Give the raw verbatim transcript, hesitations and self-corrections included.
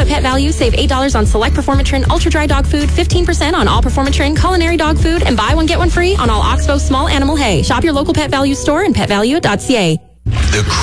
at Pet Value, save eight dollars on select Performatrin Ultra Dry Dog Food, fifteen percent on all Performatrin Culinary Dog Food, and buy one, get one free on all Oxbow Small Animal Hay. Shop your local Pet Value store and pet value dot c a. The